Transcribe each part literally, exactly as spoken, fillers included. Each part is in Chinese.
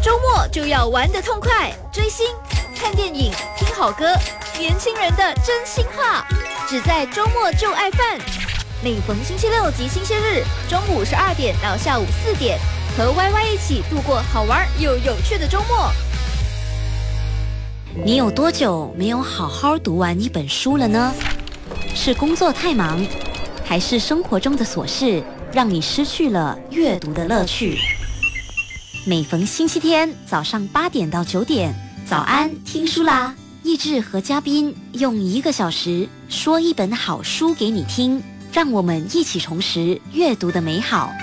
周末就要玩得痛快，追星、看电影、听好歌，年轻人的真心话，只在周末就爱饭。每逢星期六及星期日，中午十二点到下午四点，和 Y Y 一起度过好玩又有趣的周末。 你有多久没有好好读完一本书了呢？是工作太忙，还是生活中的琐事让你失去了阅读的乐趣？每逢星期天早上八点到九点，早安听书啦！益智和嘉宾用一个小时说一本好书给你听，让我们一起重拾阅读的美好。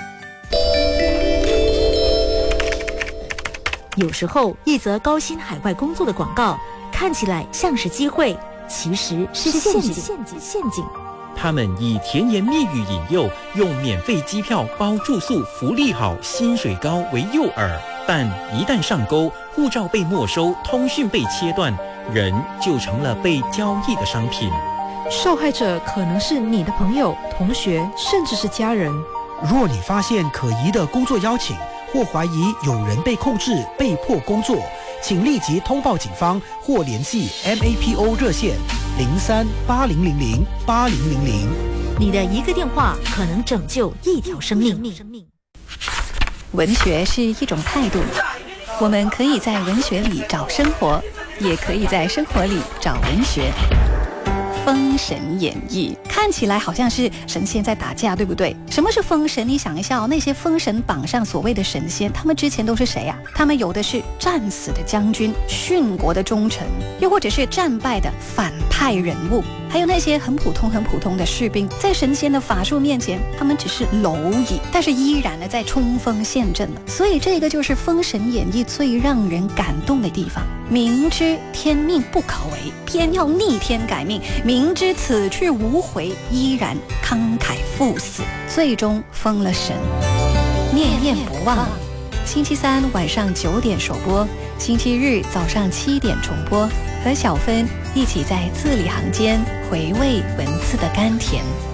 有时候，一则高薪海外工作的广告看起来像是机会，其实是陷阱。陷阱，陷阱。 他们以甜言蜜语引诱，用免费机票包住宿、福利好、薪水高为诱饵，但一旦上钩，护照被没收，通讯被切断，人就成了被交易的商品。 受害者可能是你的朋友、同学，甚至是家人。 若你发现可疑的工作邀请，或怀疑有人被控制、被迫工作，请立即通报警方或联系 M A P O 热线零三八零零零八零零零。 你的一个电话可能拯救一条生命。 文学是一种态度，我们可以在文学里找生活，也可以在生活里找文学。《封神演义》看起来好像是神仙在打架，对不对？什么是封神？你想一下哦，那些封神榜上所谓的神仙，他们之前都是谁啊？他们有的是战死的将军、殉国的忠臣，又或者是战败的反派人物，还有那些很普通、很普通的士兵，在神仙的法术面前，他们只是蝼蚁，但是依然的在冲锋陷阵了。所以这个就是《封神演义》最让人感动的地方。明知天命不可违，偏要逆天改命；明知此去无回，依然慷慨赴死，最终封了神。念念不忘。星期三晚上九点首播，星期日早上七点重播，和小芬一起在字里行间回味文字的甘甜。